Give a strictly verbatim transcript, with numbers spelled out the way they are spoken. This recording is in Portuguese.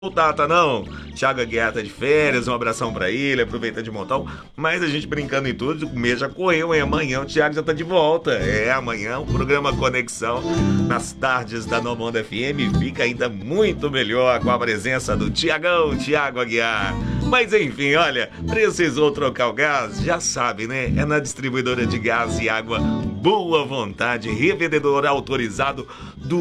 Data não, Thiago Aguiar tá de férias, um abração pra ele, aproveita de montão, mas a gente brincando em tudo, o mês já correu, hein? Amanhã o Thiago já tá de volta, é, amanhã o programa Conexão, nas tardes da Nomanda F M, fica ainda muito melhor com a presença do Thiagão, Thiago Aguiar. Mas enfim, olha, precisou trocar o gás, já sabe, né? É na distribuidora de gás e água Boa Vontade, revendedor autorizado do